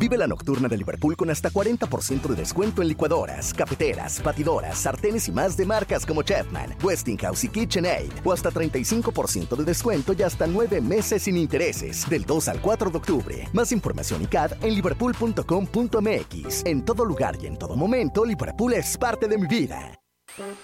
Vive la nocturna de Liverpool con hasta 40% de descuento en licuadoras, cafeteras, batidoras, sartenes y más de marcas como Chapman, Westinghouse y KitchenAid. O hasta 35% de descuento y hasta 9 meses sin intereses. Del 2 al 4 de octubre. Más información y CAD en liverpool.com.mx. En todo lugar y en todo momento, Liverpool es parte de mi vida.